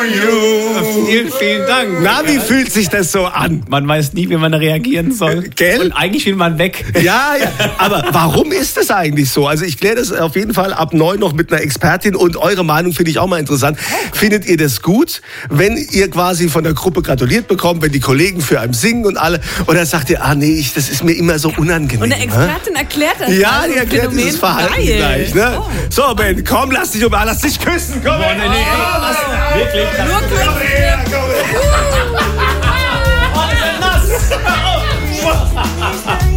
Vielen, vielen Dank. Na, wie fühlt sich das so an? Man weiß nie, wie man reagieren soll. Gell? Und eigentlich will man weg. Ja, aber warum ist das eigentlich so? Also ich kläre das auf jeden Fall ab 9 noch mit einer Expertin und eure Meinung finde ich auch mal interessant. Findet ihr das gut, wenn ihr quasi von der Gruppe gratuliert bekommt, wenn die Kollegen für einen singen und alle? Oder sagt ihr, nee, das ist mir immer so unangenehm. Und eine Expertin erklärt das. Ja, die erklärt Phänomen. dieses Verhalten Geil. gleich. Ne? Oh. So, Ben, komm, lass dich küssen. Komm her. Wirklich? Nur Komm her, komm her. Oh, ist er nass?